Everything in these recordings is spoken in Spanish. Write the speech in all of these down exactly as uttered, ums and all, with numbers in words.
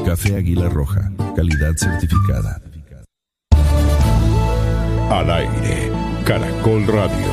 Café Águila Roja, calidad certificada. Al aire, Caracol Radio.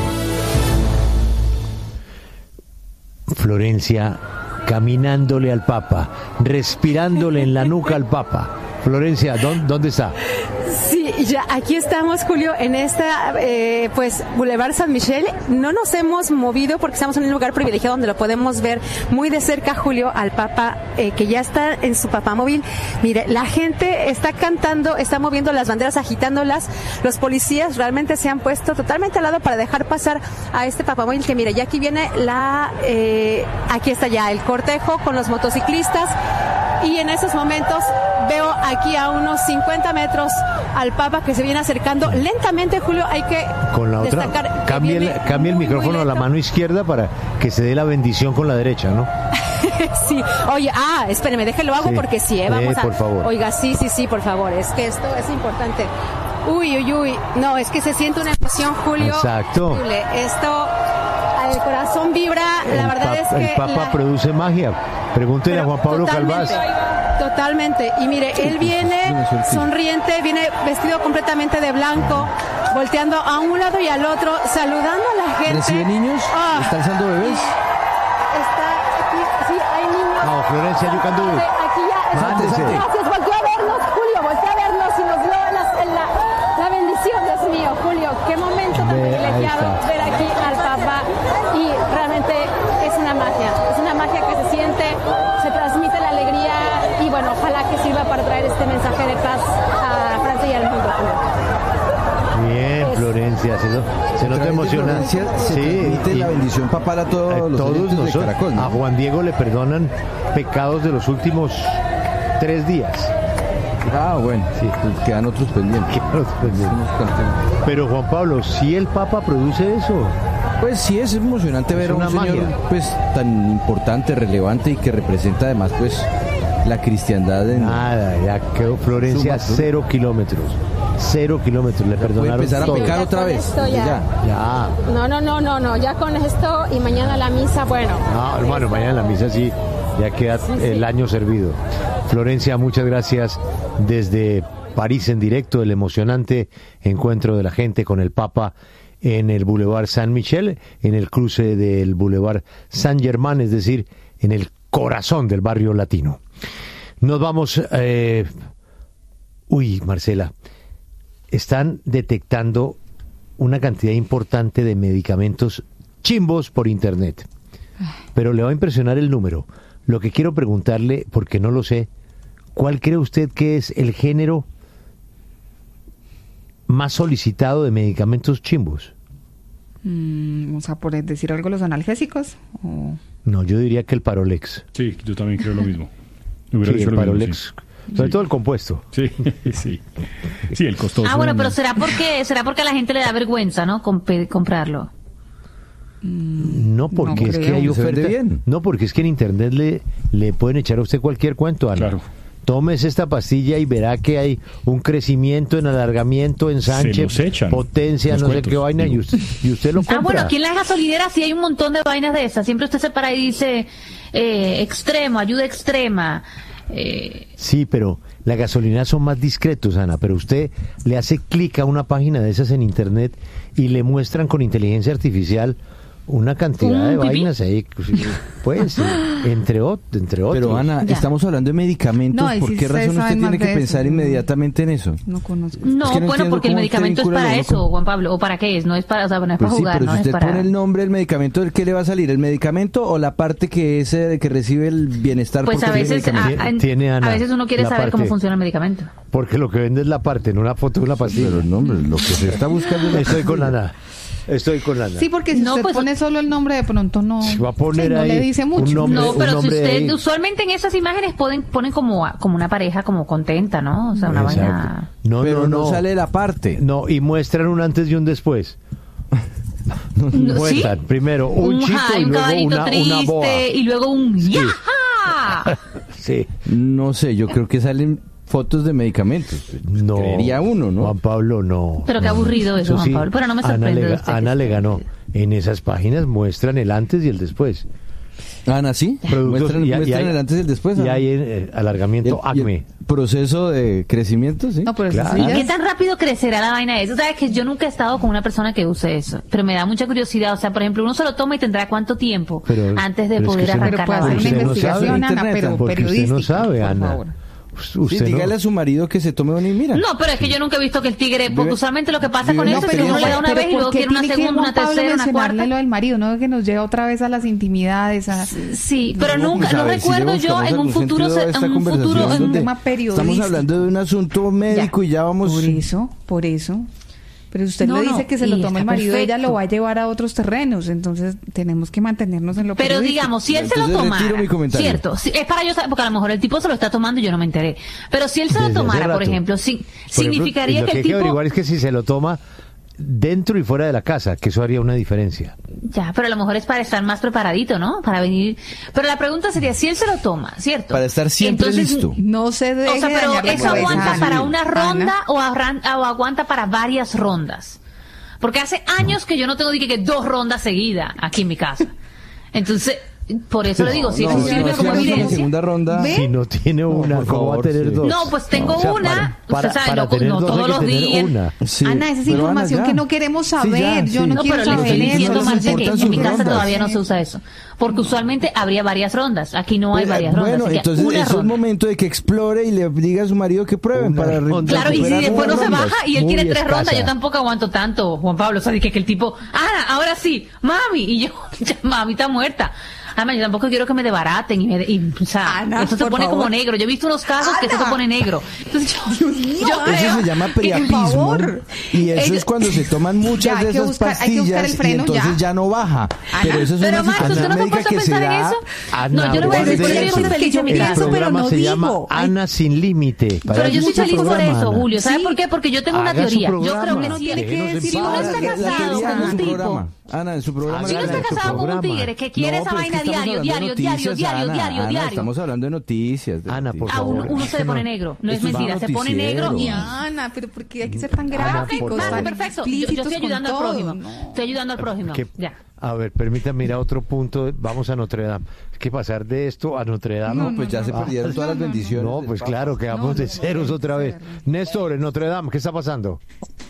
Florencia caminándole al Papa, respirándole en la nuca al Papa. Florencia, ¿dónde, dónde está? Sí, ya aquí estamos, Julio, en esta, eh, pues, Boulevard San Michel. No nos hemos movido porque estamos en un lugar privilegiado donde lo podemos ver muy de cerca, Julio, al Papa, eh, que ya está en su papamóvil. Mire, la gente está cantando, está moviendo las banderas, agitándolas. Los policías realmente se han puesto totalmente al lado para dejar pasar a este papamóvil que, mire, ya aquí viene la, eh, aquí está ya el cortejo con los motociclistas. Y en esos momentos veo aquí a unos cincuenta metros al Papa que se viene acercando lentamente, Julio. Hay que con la otra, destacar cambie el, cambie el muy, micrófono muy a la mano izquierda para que se dé la bendición con la derecha, ¿no? Sí, oye, ah, espéreme, déjelo hago sí. porque sí, eh, vamos eh, a... por favor. Oiga, sí, sí, sí, por favor, es que esto es importante. Uy, uy, uy, no, es que se siente una emoción, Julio. Exacto. Increíble. Esto, el corazón vibra, la el verdad pap, es que... El Papa la... produce magia. Pregúntele Pero a Juan Pablo totalmente, Calvás. Totalmente. Y mire, él viene sonriente, viene vestido completamente de blanco, volteando a un lado y al otro, saludando a la gente. ¿Recibe niños? Oh, ¿Está alzando bebés? Está aquí, sí, hay niños. No, Florencia, you can do it. Aquí ya. Mándese. Gracias, volteó a vernos, Julio, volteó a vernos y nos dio la, la, la bendición, Dios mío, Julio. Qué momento tan Ve, privilegiado ver aquí al Papa. Y realmente es una magia, es una magia que se siente, se transmite la alegría y bueno, ojalá que sirva para traer este mensaje de paz a Francia y al mundo. Bien, Es... Florencia, se, no, se nota emocionante. Se sí, transmite y, la bendición papal a todos a los todos oyentes de nosotros. Caracol, ¿no? A Juan Diego le perdonan pecados de los últimos tres días. Ah, bueno, sí, pues quedan otros pendientes. Quedan otros pendientes. Pero Juan Pablo, si el Papa produce eso. Pues sí, es emocionante es ver a un señor magia. pues tan importante, relevante y que representa además pues la cristiandad en... Nada, ya quedó Florencia Suma, cero kilómetros. Cero kilómetros, le perdonaron Puede empezar todo. a pecar otra vez. Esto ya. Ya. Ya. No, no, no, no, no, ya con esto y mañana la misa, bueno. No, hermano, mañana en la misa sí, ya queda Sí, sí. el año servido. Florencia, muchas gracias desde París en directo, el emocionante encuentro de la gente con el Papa en el Boulevard Saint Michel, en el cruce del Boulevard Saint Germain, es decir, en el corazón del barrio latino. Nos vamos... Eh... Uy, Marcela, están detectando una cantidad importante de medicamentos chimbos por internet. Pero le va a impresionar el número. Lo que quiero preguntarle, porque no lo sé, ¿cuál cree usted que es el género más solicitado de medicamentos chimbos? Mm, o sea, por decir algo, los analgésicos. O... No, yo diría que el Parolex. Sí, yo también creo lo mismo. Hubiera Sí, dicho el lo mismo, Parolex. sí. Sobre Sí. todo el compuesto. Sí, sí. Sí, el costoso. Ah, bueno, pero será porque será porque a la gente le da vergüenza, ¿no? Comp- comprarlo. No, porque No es que creo. hay Se vende oferta. bien. No, porque es que en internet le, le pueden echar a usted cualquier cuento, Ana. Claro. Tómese esta pastilla y verá que hay un crecimiento en alargamiento, ensanche, los echan, potencia, los no sé cuentos, qué vaina, y digo. usted, y usted lo compra. Ah, bueno, aquí en las gasolineras sí hay un montón de vainas de esas. Siempre usted se para y dice eh, extremo, ayuda extrema. Eh, Sí, pero las gasolineras son más discretos, Ana, pero usted le hace clic a una página de esas en internet y le muestran con inteligencia artificial una cantidad ¿Un de pipí? vainas ahí, pues, entre, ot- entre otros. Pero Ana, Ya. estamos hablando de medicamentos, No, ahí ¿por sí qué ustedes razón usted saben más tiene que de pensar eso. inmediatamente en eso? No conozco. no, Es que no bueno, entiendo porque el cómo usted medicamento es vincula para lo eso, loco. Juan Pablo. ¿O para qué es? No es para, o sea, no es para Pues sí, jugar, pero no si es usted para... pone el nombre del medicamento, ¿qué le va a salir? ¿El medicamento o la parte que es eh, que recibe el bienestar? Pues porque a es el veces, a, medicamento? a- Tiene, Ana, a veces uno quiere la saber cómo parte- funciona el medicamento. Porque lo que vende es la parte, no una foto de una pastilla. Pero no, hombre, lo que se está buscando es la Estoy con pastilla. Ana. Estoy con Ana. Sí, porque si No, usted pues- pone solo el nombre, de pronto no, Si va a poner sí, no ahí le dice un mucho. nombre- No, pero si nombre usted, ahí. usualmente en esas imágenes ponen, ponen como, como una pareja como contenta, ¿no? O sea, una Exacto. vaina... No, Pero no, no, no. sale la parte. No, y muestran un antes y un después. No, ¿sí? Muestran primero un, Un, chito ja, y un luego caballito una, triste una boa. y luego un ¡yaja! Sí. No sé, yo creo que salen fotos de medicamentos. No. Creería uno, ¿no? Juan Pablo, no. Pero qué aburrido eso, Juan sí, Pablo. Pero no me Ana sorprende le, de ga- usted. Ana le ganó. En esas páginas muestran el antes y el después. Ana, ¿sí? Productos- Muestran, y- y muestran hay- el antes y el después. Y Ana. hay eh, alargamiento Y el- y el acme. proceso de crecimiento, ¿sí? No, pero eso Claro. sí ¿Y ya qué es- tan rápido crecerá la vaina esa? ¿Sabes que yo nunca he estado con una persona que use eso? Pero me da mucha curiosidad. O sea, por ejemplo, uno se lo toma y tendrá cuánto tiempo Pero- antes de pero es que poder usted no- arrancar puede la hacer vaina. una Usted no investigación, sabe, Ana, Internet, pero Porque usted no periodística, sabe, por Ana. favor. Sí, Usted no- dígale a su marido que se tome una y mira. No, pero es que yo nunca he visto que el tigre, porque Vive- usualmente lo que pasa vive con en eso la es que uno experiencia. le da una pero vez y luego ¿por qué quiere una tiene que segunda, una Juan Pablo tercera, una mencionarle cuarta. lo del marido, no que nos lleva otra vez a las intimidades, a Sí, pero No, nunca, pues, a no ver, si recuerdo le yo buscamos en un algún futuro, sentido a se- esta en un conversación futuro, en- donde tema estamos periodístico. hablando de un asunto médico y ya vamos... por eso, por eso. Pero usted No, le dice no, que se y lo tome el está marido, ella perfecto. lo va a llevar a otros terrenos, entonces tenemos que mantenernos en lo Pero periodístico. digamos, si él se lo Entonces, retiro tomara, mi comentario. cierto, si- es para yo saber, porque a lo mejor el tipo se lo está tomando y yo no me enteré. Pero si él se lo Desde hace tomara, por rato. ejemplo, si- Por ejemplo, significaría lo que que el hay que tipo... averiguar es que si se lo toma dentro y fuera de la casa, que eso haría una diferencia. Ya, pero a lo mejor es para estar más preparadito, ¿no? Para venir... Pero la pregunta sería, si él se lo toma, ¿cierto? Para estar siempre Entonces, listo. No se deje O sea, pero dañar la ¿eso cabeza, aguanta Ana. para una ronda Ana. o, arran- o aguanta para varias rondas? Porque hace años que yo no tengo ni que, que dos rondas seguidas aquí en mi casa. Entonces, por eso le digo, si No, eso no, sirve si como hagamos una evidencia... segunda ronda... ¿Ve? Si no tiene una, por ¿cómo va a favor, tener sí. dos? No, pues tengo O sea, una, para, usted sabe, para no- tener no dos todos hay los que tener días. una. Sí, Ana, esa es pero información Ana, que ya. no queremos Sí, saber. ya, Yo sí. no, No, quiero pero le saber estoy eso. diciendo les más de que importan en sus mi casa rondas. todavía no se usa eso. Porque usualmente habría varias rondas. Aquí no hay Pues, varias rondas. bueno, así que entonces una es un ronda. momento de que explore y le diga a su marido que prueben Una para re- ronda. Claro, y si recuperar después no unas se rondas. baja y él Muy quiere tres escasa. rondas, yo tampoco aguanto tanto, Juan Pablo. O sea, que, que el tipo, Ana, ahora sí, mami. Y yo, ya, mami está muerta. Además, yo tampoco quiero que me desbaraten y me... Y, o sea, Ana, esto se por pone favor. como negro. Yo he visto unos casos que esto se Ana. pone negro. Entonces yo, yo creo Eso se llama que- priapismo. favor. Y eso Ellos- es cuando se toman Ya, muchas hay de que esas buscar- hay que buscar el pastillas y freno, entonces ya. ya. no baja. Ana. Pero eso es Pero una Max, ¿usted situación no se ha médica puesto a que se pensar en da. eso? Ana, No, yo le voy a decir, guarde yo eso. soy feliz en mi El casa. pero programa no se digo. llama Ay. Ana sin límite. Pero yo soy Mucho feliz por programa, eso, Ana. Julio. ¿Sabes Sí. por qué? Porque yo tengo una Haga su teoría. Yo programa. creo que No sí. tiene que Déjenos en decir Si uno paz. está La- la casado teoría con en un su tipo... programa. Ana, en su programa. Si uno Hágala está en su casado con un programa. tigre que quiere No, esa pero es que vaina estamos diario, hablando de diario, diario, noticias, diario, Ana, diario, Ana, diario. Estamos hablando de noticias. de Ana, por noticias. Ah, uno, favor. uno se pone negro. No es Eso es mentira, se pone noticiero. negro y... Ana, pero ¿por qué hay que ser tan Ana, gráficos, por Vale, favor. tan perfecto. Yo, yo explícitos estoy con ayudando al todo? prójimo. No. Estoy ayudando al prójimo. Que- Ya. A ver, permítame ir a otro punto. Vamos a Notre Dame. Es que pasar de esto a Notre Dame. No, pues ya se perdieron todas las bendiciones. No, del pues Papa. claro, quedamos No, de no, ceros no, otra no, vez. no. Néstor, en Notre Dame, ¿qué está pasando?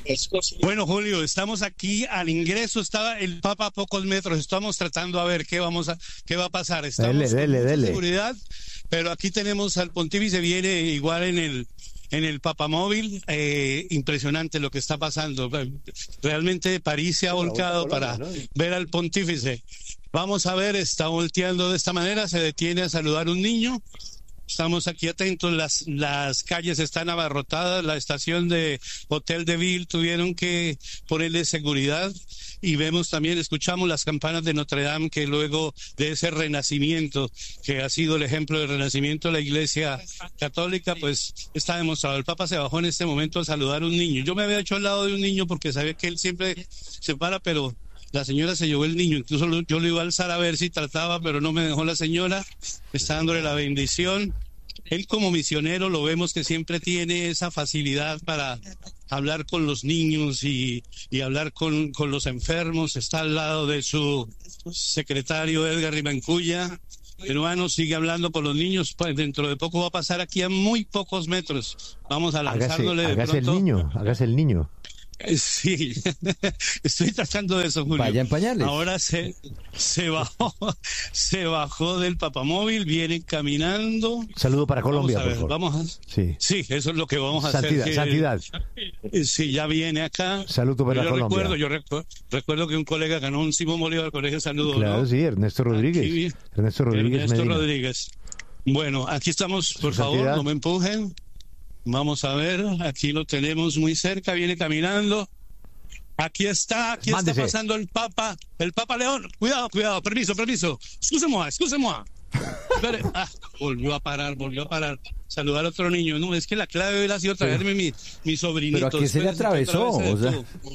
Bueno, Julio, estamos aquí al ingreso, estaba el Papa a pocos metros, estamos tratando a ver qué vamos a qué va a pasar. Estamos Dele, dele, con mucha dele. seguridad, pero aquí tenemos al pontífice, viene igual en el en el papamóvil, eh, impresionante lo que está pasando. Realmente París se ha volcado para ver al pontífice. Vamos a ver, está volteando de esta manera, se detiene a saludar a un niño. Estamos aquí atentos, las, las calles están abarrotadas, la estación de Hotel de Ville tuvieron que ponerle seguridad y vemos también, escuchamos las campanas de Notre Dame que luego de ese renacimiento, que ha sido el ejemplo del renacimiento de la Iglesia Católica, pues está demostrado. El Papa se bajó en este momento a saludar a un niño. Yo me había hecho al lado de un niño porque sabía que él siempre se para, pero la señora se llevó el niño, incluso lo, yo lo iba a alzar a ver si trataba, pero no me dejó la señora, está dándole la bendición. Él como misionero lo vemos que siempre tiene esa facilidad para hablar con los niños y, y hablar con, con los enfermos, está al lado de su secretario Edgar Rimancuya. Peruano sigue hablando con los niños, pues dentro de poco va a pasar aquí a muy pocos metros. Vamos a Hágase, lanzándole de hágase el pronto. niño, hágase el niño. Eh, Sí, estoy tratando de eso, Julio. Vaya en pañales. Ahora se, se bajó, se bajó del papamóvil, viene caminando. Saludo para Colombia, Vamos a ver, por favor. vamos a- Sí. Sí, eso es lo que vamos a Santidad, hacer. que- santidad. eh, Sí, ya viene acá. Saludo para yo Colombia. recuerdo, yo recu- recuerdo que un colega ganó un Simón Bolívar Colegio Saludo, Claro, ¿no? sí, Ernesto Rodríguez. Aquí, Ernesto Rodríguez Ernesto Medina. Rodríguez. Bueno, aquí estamos, por Su favor, santidad. no me empujen. Vamos a ver, aquí lo tenemos muy cerca, viene caminando. Aquí está, aquí Mándese. está pasando el Papa, el Papa León. Cuidado, cuidado, permiso, permiso. Excuse-moi, excuse-moi. Espere. Ah, volvió a parar, volvió a parar. Saludar a otro niño. No, es que la clave de él ha sido traerme mi, mi sobrinito. ¿Pero a qué se le Espérese, atravesó? otra vez se O sea-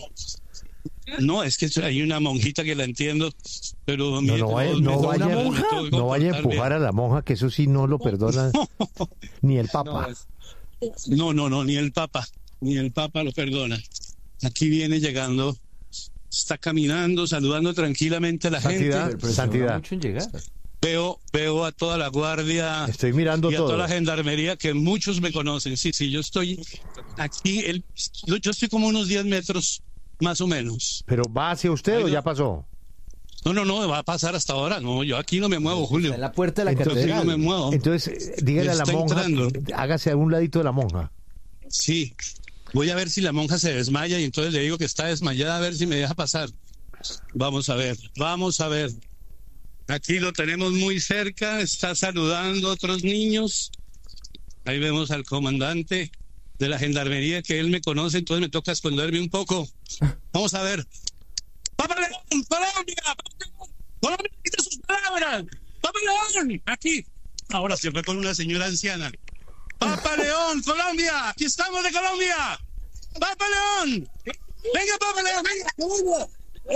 detuvo. No, es que hay una monjita que la entiendo, pero... No, mire, no vaya, me- no me- vaya, me tuvo que no vaya a comportar empujar bien. a la monja, que eso sí no lo perdona ni el Papa. No, no, no, ni el Papa, ni el Papa lo perdona. Aquí viene llegando, está caminando, saludando tranquilamente a la Santidad, gente. Pero se santidad. demora mucho en llegar. veo veo a toda la guardia. Estoy mirando y a todo. toda la gendarmería, que muchos me conocen. Sí, sí, yo estoy aquí, el, yo estoy como unos diez metros, más o menos. ¿Pero va hacia usted Ay, o no. ya pasó? No, no, no, va a pasar hasta ahora. No, yo aquí no me muevo, Julio. En la puerta de la Yo sí no me muevo. Entonces, eh, dígale a la Está monja, entrando. hágase a un ladito de la monja. Sí, voy a ver si la monja se desmaya y entonces le digo que está desmayada, a ver si me deja pasar. Vamos a ver, vamos a ver. Aquí lo tenemos muy cerca, está saludando a otros niños. Ahí vemos al comandante de la gendarmería, que él me conoce, entonces me toca esconderme un poco. Vamos a ver. ¡Papa León! ¡Colombia! ¡Colombia! ¡Quita sus palabras! ¡Papa León! Aquí. Ahora se fue con una señora anciana. ¡Papa León! ¡Colombia! ¡Aquí estamos de Colombia! ¡Papa León! ¡Venga, Papa León! ¡Venga!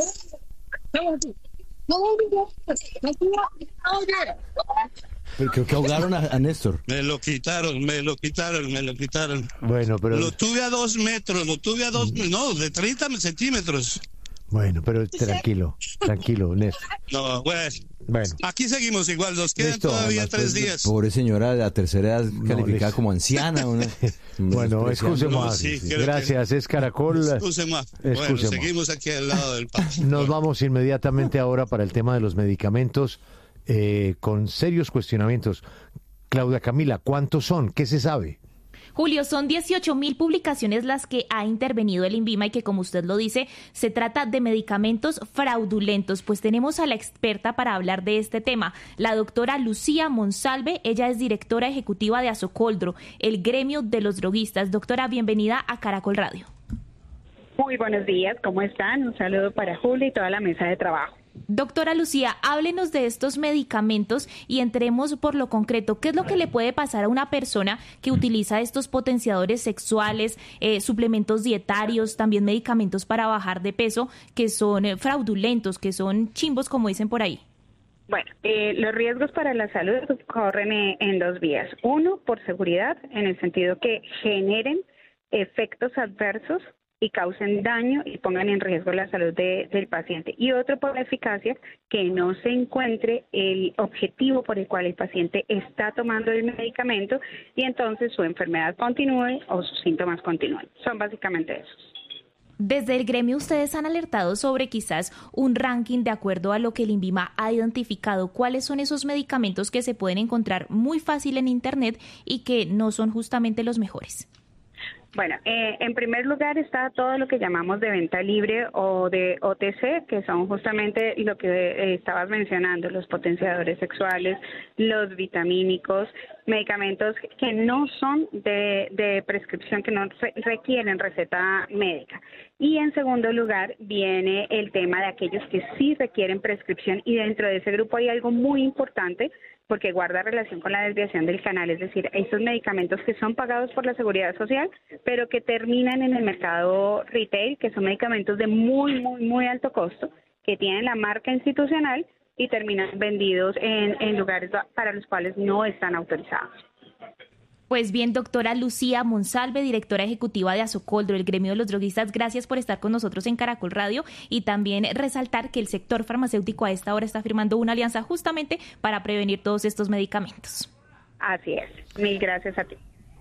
Pero creo que ahogaron a, a Néstor. Me lo quitaron, me lo quitaron, me lo quitaron. Bueno, pero... Lo tuve a dos metros, lo tuve a dos... No, de treinta centímetros. Bueno, pero tranquilo, tranquilo, Néstor. No, bueno. Bueno. Aquí seguimos igual, nos quedan Listo, todavía además, tres pues, días. Pobre señora de la tercera edad calificada les- como anciana. Una, Bueno, despreciando. excusemos. No, sí, creo Gracias, es Caracol. Excusemos. Bueno, Excusemos. seguimos aquí al lado del Papa. Nos vamos inmediatamente ahora para el tema de los medicamentos eh, con serios cuestionamientos. Claudia Camila, ¿cuántos son? ¿Qué se sabe? Julio, son dieciocho mil publicaciones las que ha intervenido el INVIMA y que, como usted lo dice, se trata de medicamentos fraudulentos. Pues tenemos a la experta para hablar de este tema, la doctora Lucía Monsalve. Ella es directora ejecutiva de Asocoldro, el gremio de los droguistas. Doctora, bienvenida a Caracol Radio. Muy buenos días, ¿cómo están? Un saludo para Julio y toda la mesa de trabajo. Doctora Lucía, háblenos de estos medicamentos y entremos por lo concreto. ¿Qué es lo que le puede pasar a una persona que utiliza estos potenciadores sexuales, eh, suplementos dietarios, también medicamentos para bajar de peso, que son eh, fraudulentos, que son chimbos, como dicen por ahí? Bueno, eh, los riesgos para la salud corren eh, en dos vías. Uno, por seguridad, en el sentido que generen efectos adversos y causen daño y pongan en riesgo la salud de, del paciente. Y otro, por la eficacia, que no se encuentre el objetivo por el cual el paciente está tomando el medicamento y entonces su enfermedad continúe o sus síntomas continúen. Son básicamente esos. Desde el gremio ustedes han alertado sobre quizás un ranking de acuerdo a lo que el INVIMA ha identificado. ¿Cuáles son esos medicamentos que se pueden encontrar muy fácil en Internet y que no son justamente los mejores? Bueno, eh, en primer lugar está todo lo que llamamos de venta libre o de O T C, que son justamente lo que eh, estabas mencionando, los potenciadores sexuales, los vitamínicos, medicamentos que no son de, de prescripción, que no re- requieren receta médica. Y en segundo lugar viene el tema de aquellos que sí requieren prescripción, y dentro de ese grupo hay algo muy importante porque guarda relación con la desviación del canal, es decir, estos medicamentos que son pagados por la Seguridad Social, pero que terminan en el mercado retail, que son medicamentos de muy, muy, muy alto costo, que tienen la marca institucional y terminan vendidos en, en lugares para los cuales no están autorizados. Pues bien, doctora Lucía Monsalve, directora ejecutiva de Asocoldro, el gremio de los droguistas, gracias por estar con nosotros en Caracol Radio y también resaltar que el sector farmacéutico a esta hora está firmando una alianza justamente para prevenir todos estos medicamentos. Así es. Mil gracias a ti.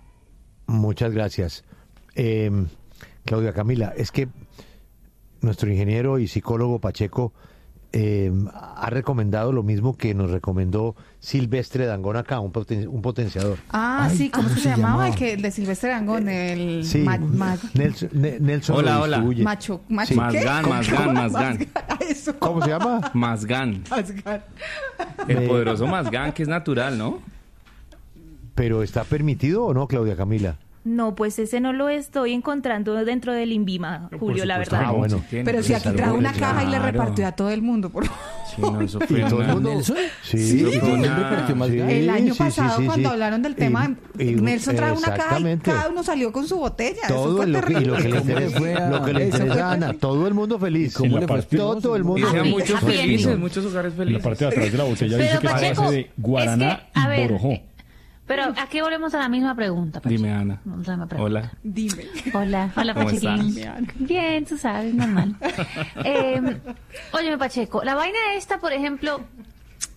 Muchas gracias. Eh, Claudia Camila, es que nuestro ingeniero y psicólogo Pacheco eh, ha recomendado lo mismo que nos recomendó Silvestre Dangón acá, un, poten- un potenciador. Ah, Ay, sí, ¿cómo, ¿cómo es que se se llamaba? llamaba? El que el de Silvestre Dangond, el Sí, ma- ma- Nelson, Ne- Nelson Hola, lo hola. distribuye. macho, macho, Sí. ¿qué? Mazgán, ¿Cómo- Mazgán, cómo? Mazgán. Eso. ¿Cómo se llama? Mazgán. Mazgán. El Eh, poderoso Mazgán, que es natural, ¿no? ¿Pero está permitido o no, Claudia Camila? No, pues ese no lo estoy encontrando dentro del INVIMA, Julio, la supuesto verdad. Ah, bueno. Pero si aquí trajo una caja y le Claro. repartió a todo el mundo. Por... Sí, no, eso fue ¿Y todo el una- mundo? ¿Nelson? Sí, Sí, sí, todo el mundo una- repartió más sí. ganas. El año sí, pasado, sí, cuando sí. hablaron del Y- tema, y- Nelson trajo una caja y exactamente. cada uno salió con su botella. Eso Todo fue lo que, y lo que le ¿Cómo le interesa, fue a- lo que le Eso interesa fue a Ana, perfecto. todo el mundo feliz. ¿Cómo le fue? Todo el Y mundo sean Happy, muchos happy felices, ending. muchos hogares En la felices. parte de atrás de la botella dice Pero que es a Pacheco, base de guaraná es que, a y ver, borojó. eh, pero aquí volvemos a la misma pregunta, Pacheco. Dime, Ana. Vamos a la misma pregunta. Hola. Dime. Hola, hola ¿Cómo Pachequín. estás? Bien, tú sabes, normal. eh, óyeme, Pacheco, la vaina esta, por ejemplo,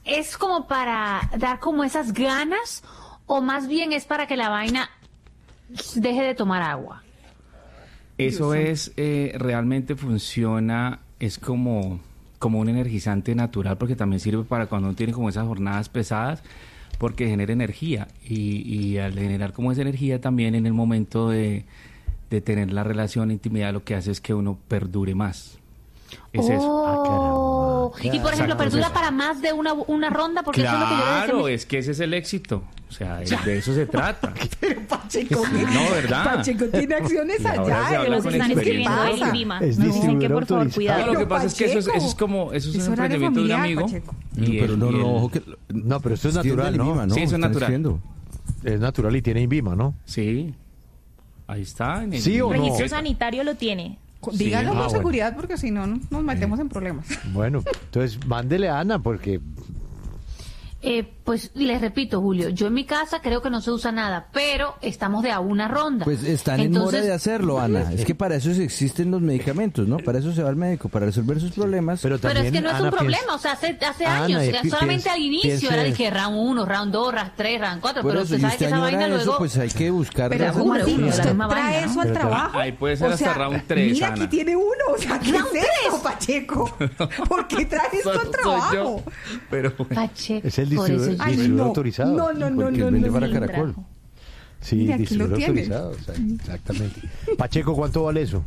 ¿es como para dar como esas ganas o más bien es para que la vaina deje de tomar agua? Eso es, eh, realmente funciona, es como, como un energizante natural, porque también sirve para cuando uno tiene como esas jornadas pesadas, porque genera energía, y, y al generar como esa energía también en el momento de, de tener la relación, intimidad, lo que hace es que uno perdure más. Es oh. eso. Ah, y por ejemplo, ¿perdura para más de una, una ronda? Porque claro, eso es lo que yo Claro, decía. es que ese es el éxito. O sea, de eso se trata. Pero Pacheco, no, ¿verdad? Pacheco tiene acciones Y ahora se allá. habla Los con están experiencia. escribiendo el INVIMA. Es No, dicen que por favor, distribuidor cuidado. No, lo que pasa es que eso es, Pacheco. eso es como, eso es un Es horario emprendimiento de un familiar, amigo. Pacheco. Y pero él- no, y él- no, ojo que... No, pero esto es Tiene natural, el ¿no? INVIMA, ¿no? Sí, eso es Están natural. escribiendo. Es natural y tiene INVIMA, ¿no? Sí, ahí está. En el, ¿Sí o no? Registro sanitario lo tiene. Díganlo Ah, con bueno. seguridad porque si no nos metemos en problemas. Bueno, entonces mándele a Ana porque Eh, pues les repito, Julio, yo en mi casa creo que no se usa nada, pero estamos de a una ronda. Pues están en Entonces, mora de hacerlo, Ana. Es que para eso existen los medicamentos, ¿no? Para eso se va al médico, para resolver sus problemas. pero Pero también es que no es Ana un problema, piensa- o sea, hace, hace Ana, años, y era pi- solamente piense- al inicio piense- era de que round uno, round dos, round tres, round cuatro, Por pero eso, usted y sabe usted que esa añora vaina eso, luego... pues hay que buscar... Pero las- ¿cómo así? Julio, la ¿Usted misma trae vaina, eso ¿no? al Pero- trabajo? Ahí puede ser O hasta sea, round tres, Mira, Ana. aquí tiene uno. O sea, ¿qué Round es eso, Pacheco? ¿Por qué trae esto Soy- al soy trabajo? yo, pero Pacheco, Es el por distribuidor, eso yo- Ay, distribuidor no. autorizado. No, no, no, Porque no, vende no, para no. Caracol. Sí, Mira, aquí lo distribuidor tiene. autorizado. o sea, exactamente. Pacheco, ¿cuánto vale eso?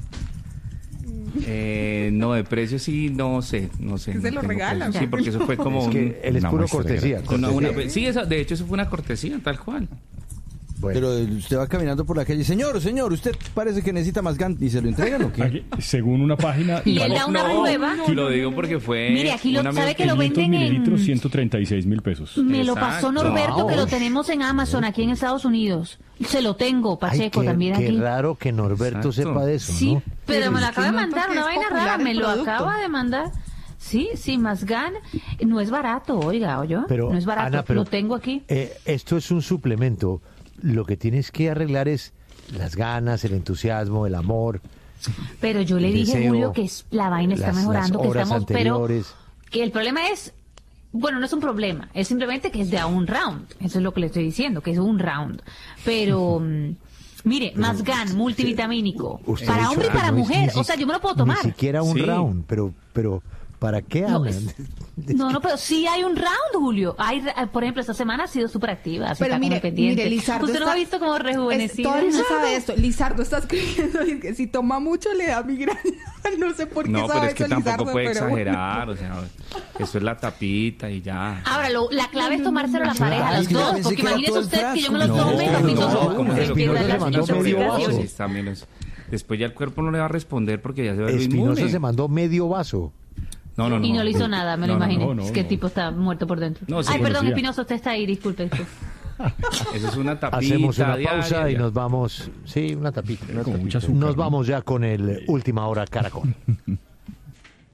Eh, no, de precio sí, no sé, no sé. Que no se lo tengo regalan. precio. Sí, porque eso fue como Es un- que él es una puro muestra cortesía. una- una- cortesía. sí, eso, de hecho eso fue una cortesía, tal cual. Bueno, Pero usted va caminando por la calle, señor, señor, usted parece que necesita más gan y se lo entregan o qué? Aquí, según una página... Y él vale- da una No, prueba. lo digo porque fue... Mire, aquí lo una sabe que lo quinientos venden mililitros, en... ciento treinta y seis mil pesos. Me lo Exacto. pasó Norberto, Wow. que lo tenemos en Amazon aquí en Estados Unidos. Se lo tengo, ay, Pacheco, qué, también qué aquí. raro que Norberto Exacto. sepa de eso, Sí, ¿no? pero Pero me lo es acaba que de no, mandar, porque una es vaina popular rara, el me lo producto. acaba de mandar. Sí, sí, Mazgan no es barato, oiga, ¿oyó? Pero, no es barato, Ana, pero, lo tengo aquí. eh, esto es un suplemento. Lo que tienes que arreglar es las ganas, el entusiasmo, el amor. Pero yo le el dije, deseo, Julio, que es- la vaina está las- mejorando, las que horas estamos, pero anteriores. que el problema es, bueno, no es un problema, es simplemente que es de a un round. Eso es lo que le estoy diciendo, que es un round. Pero, mm, mire, Mazgan, multivitamínico, Usted para ha hombre y dicho para que no es mujer, ni o sea, yo me lo puedo tomar. Ni siquiera un Sí. round, pero, pero ¿para qué, No, Ana? es- No, no, pero sí hay un round, Julio. Hay, ra- por ejemplo, esta semana ha sido súper activa. así Pero está como mire, pendiente. mire, Lizardo Usted no está- ha visto como Es, rejuvenecido. todo el mundo sabe esto. Lizardo está escribiendo y que si toma mucho le da migraña. No sé por qué No, sabe pero es que eso, tampoco Lizardo, puede pero bueno. exagerar, o sea, eso es la tapita y ya. Ahora, lo- la clave es tomárselo a la pareja, Ay, los que yo dos, pensé porque que era imagínese todo el usted que yo me lo frasco. tome, No, no, no, no, como es se que lo la- se las mandó medio intoxicaciones. vaso. Sí, también es- después ya el cuerpo no le va a responder porque ya se va a ver Espinosa inmune. se mandó medio vaso. No, no, no. Y no le hizo nada, me lo No, no, imaginé. no, no, es que el no. tipo está muerto por dentro. No, sí, Ay, perdón, conocía. Espinosa, usted está ahí, disculpe. disculpe. Eso es una tapita. Hacemos una diaria, pausa y ya. nos vamos. Sí, una tapita. una Como tapita. mucha azúcar, Nos ¿no? vamos ya con el Última Hora Caracol.